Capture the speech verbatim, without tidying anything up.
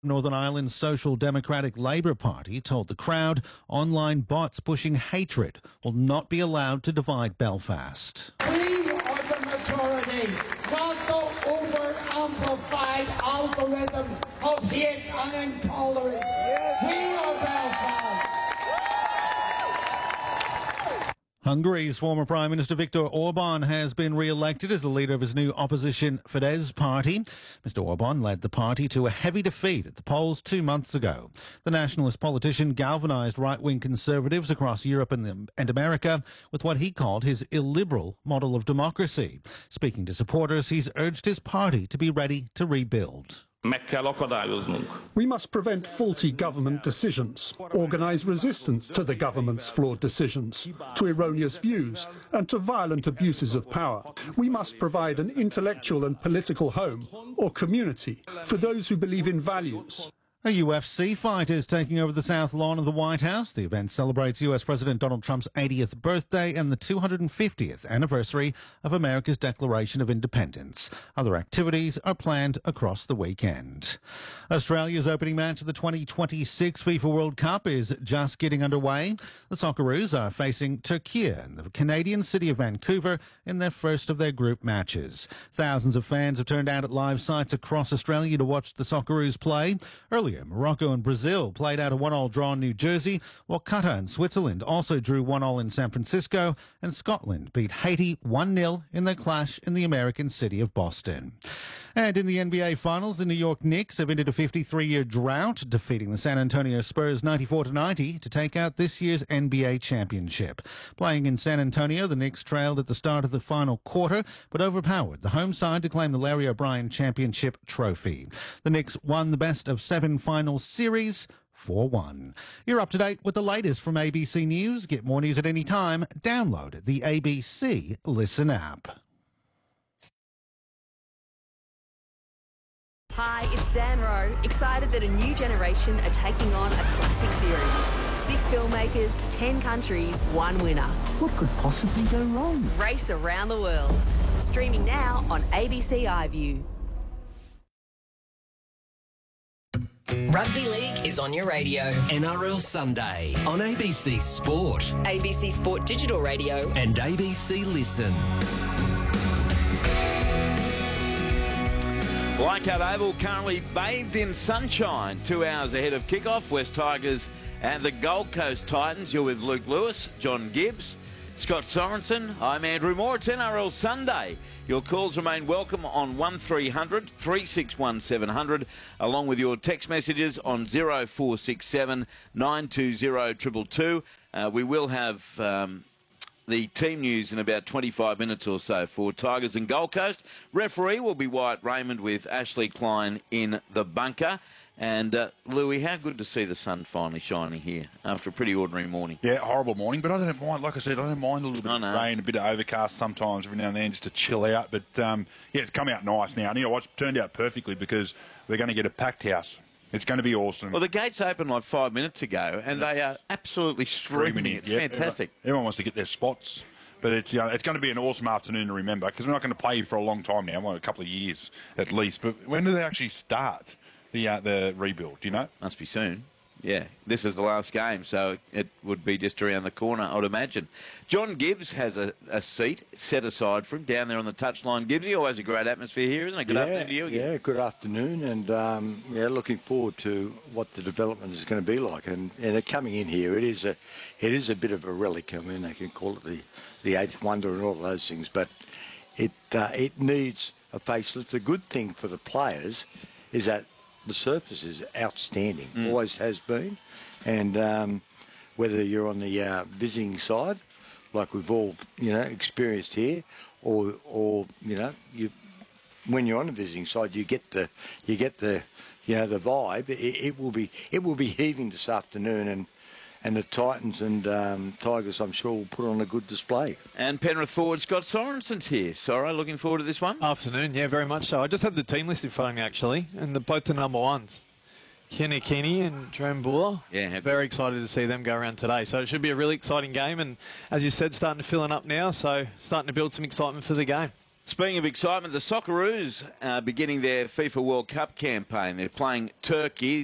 Northern Ireland's Social Democratic Labour Party told the crowd online bots pushing hatred will not be allowed to divide Belfast. We are the majority, not the over-amplified algorithm of hate and intolerance. We are Belfast. Hungary's former Prime Minister Viktor Orban has been re-elected as the leader of his new opposition Fidesz party. Mister Orban led the party to a heavy defeat at the polls two months ago. The nationalist politician galvanised right-wing conservatives across Europe and, the, and America with what he called his illiberal model of democracy. Speaking to supporters, he's urged his party to be ready to rebuild. We must prevent faulty government decisions, organise resistance to the government's flawed decisions, to erroneous views and to violent abuses of power. We must provide an intellectual and political home or community for those who believe in values. A U F C fight is taking over the South Lawn of the White House. The event celebrates U S President Donald Trump's eightieth birthday and the two hundred fiftieth anniversary of America's Declaration of Independence. Other activities are planned across the weekend. Australia's opening match of the twenty twenty-six FIFA World Cup is just getting underway. The Socceroos are facing Turkey in the Canadian city of Vancouver in their first of their group matches. Thousands of fans have turned out at live sites across Australia to watch the Socceroos play. Earlier, Morocco and Brazil played out a one-all draw in New Jersey, while Qatar and Switzerland also drew one-all in San Francisco, and Scotland beat Haiti one nil in their clash in the American city of Boston. And in the N B A Finals, the New York Knicks have ended a fifty-three-year drought, defeating the San Antonio Spurs ninety-four to ninety to take out this year's N B A championship. Playing in San Antonio, the Knicks trailed at the start of the final quarter, but overpowered the home side to claim the Larry O'Brien Championship trophy. The Knicks won the best of seven finals series four one. You're up to date with the latest from A B C News. Get more news at any time. Download the A B C Listen app. Hi, it's Zan Rowe, excited that a new generation are taking on a classic series. Six filmmakers, ten countries, one winner. What could possibly go wrong? Race around the world. Streaming now on A B C iView. Rugby League is on your radio. N R L Sunday on A B C Sport. A B C Sport Digital Radio. And A B C Listen. Leichhardt Oval currently bathed in sunshine. Two hours ahead of kickoff, West Tigers and the Gold Coast Titans. You're with Luke Lewis, John Gibbs, Scott Sorensen. I'm Andrew Moore. It's N R L Sunday. Your calls remain welcome on one three hundred, three six one, seven hundred, along with your text messages on zero four six seven, nine two zero, two two two. Uh, we will have Um, the team news in about twenty-five minutes or so for Tigers and Gold Coast. Referee will be Wyatt Raymond with Ashley Klein in the bunker. And, uh, Louis, how good to see the sun finally shining here after a pretty ordinary morning. Yeah, horrible morning, but I don't mind, like I said, I don't mind a little bit of rain, a bit of overcast sometimes every now and then just to chill out. But, um, yeah, it's come out nice now. And, you know, it's turned out perfectly because we're going to get a packed house. It's going to be awesome. Well, the gates opened like five minutes ago, and they are absolutely streaming. It's yeah, fantastic. Everyone, everyone wants to get their spots. But it's you know, it's going to be an awesome afternoon to remember because we're not going to play for a long time now, well, a couple of years at least. But when do they actually start the uh, the rebuild, do you know? Must be soon. Yeah, this is the last game, so it would be just around the corner, I would imagine. John Gibbs has a, a seat set aside for him down there on the touchline. Gibbsy, always a great atmosphere here, isn't it? Good yeah, afternoon to you again. Yeah, good afternoon, and um, yeah, looking forward to what the development is going to be like. And, and coming in here, it is a it is a bit of a relic. I mean, they can call it the, the eighth wonder and all those things, but it uh, it needs a facelift. The good thing for the players is that the surface is outstanding, mm. always has been, and um, whether you're on the uh, visiting side, like we've all you know experienced here, or or you know you when you're on the visiting side, you get the you get the you know the vibe. It, it will be it will be heaving this afternoon, and and the Titans and um, Tigers, I'm sure, will put on a good display. And Penrith forward Scott Sorensen's here. Soro, looking forward to this one? Afternoon, yeah, very much so. I just had the team list in front of me, actually, and the, both the number ones. Kenny Kenny and Jerome Buller. Yeah, very excited to see them go around today. So it should be a really exciting game, and as you said, starting to fill up now, so starting to build some excitement for the game. Speaking of excitement, the Socceroos are beginning their FIFA World Cup campaign. They're playing Turkey.